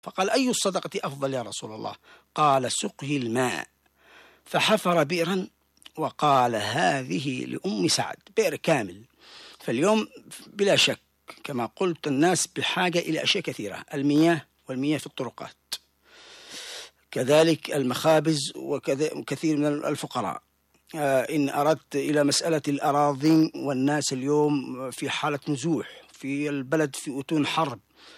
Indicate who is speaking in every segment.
Speaker 1: فقال: أي الصدقة أفضل يا رسول الله؟ قال: سقي الماء. فحفر بئرا وقال: هذه لأم سعد، بئر كامل. فاليوم بلا شك كما قلت الناس بحاجة إلى أشياء كثيرة: المياه، والمياه في الطرقات، كذلك المخابز، وكثير من الفقراء. إن أردت إلى مسألة الأراضي، والناس اليوم في حالة نزوح، في البلد في أتون حرب،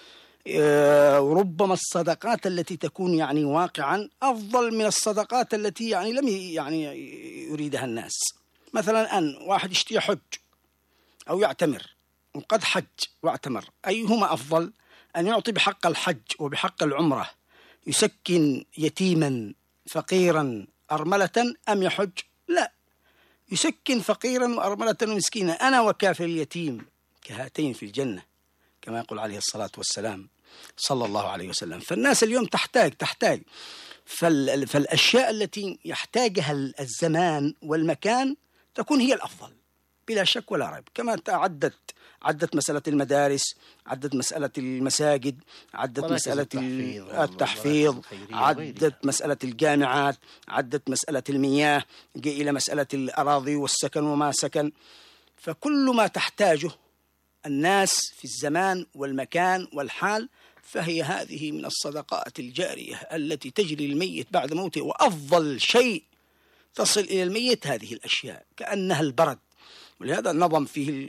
Speaker 1: وربما الصدقات التي تكون يعني واقعا أفضل من الصدقات التي يعني لم يريدها الناس. مثلا أن واحد يشتري حج أو يعتمر وقد حج واعتمر، أيهما أفضل؟ أن يعطي بحق الحج وبحق العمرة، يسكن يتيما فقيرا أرملة، أم يحج؟ لا، يسكن فقيرا وأرملة ومسكينا. أنا وكافر اليتيم كهاتين في الجنة، كما يقول عليه الصلاة والسلام صلى الله عليه وسلم. فالناس اليوم تحتاج فالأشياء التي يحتاجها الزمان والمكان تكون هي الأفضل بلا شك ولا ريب. كما عدت مسألة المدارس، عدت مسألة المساجد، عدت مسألة التحفيظ، عدت مسألة الجامعات، عدت مسألة المياه، جاء إلى مسألة الأراضي والسكن وما سكن. فكل ما تحتاجه الناس في الزمان والمكان والحال فهي هذه من الصدقات الجارية التي تجري الميت بعد موته. وأفضل شيء تصل إلى الميت هذه الأشياء كأنها البرد. ولهذا نظم فيه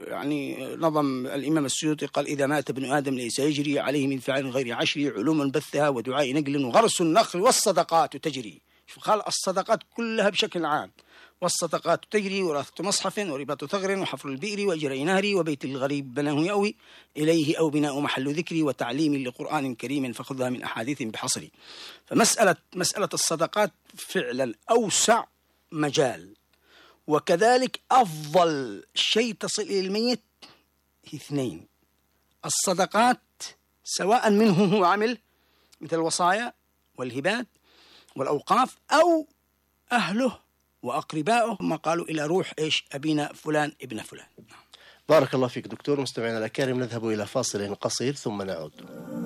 Speaker 1: نظم الإمام السيوطي قال: إذا مات ابن آدم ليس يجري عليه من فعل غير عشر، علوم بثها ودعاء نقل وغرس النخل والصدقات تجري. قال الصدقات كلها بشكل عام: والصدقات تجري، وراثة مصحف، ورباط ثغر، وحفر البئر، وإجراء نهر، وبيت الغريب بناه يأوي إليه، أو بناء محل ذكري، وتعليم لقرآن كريم فخذها من أحاديث بحصري. مسألة الصدقات فعلا أوسع مجال. وكذلك أفضل شيء تصل إلى الميت هي اثنين: الصدقات، سواء منه هو عمل مثل الوصايا والهبات والأوقاف، أو أهله وأقربائه، ما قالوا إلى روح أبينا فلان ابن فلان.
Speaker 2: بارك الله فيك دكتور. مستمعينا الأكارم، نذهب إلى فاصل قصير ثم نعود.